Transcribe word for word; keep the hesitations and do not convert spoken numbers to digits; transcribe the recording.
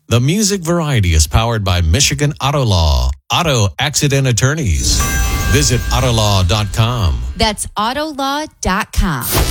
The Music Variety is powered by Michigan Auto Law, Auto Accident Attorneys. Visit autolaw dot com. That's autolaw dot com.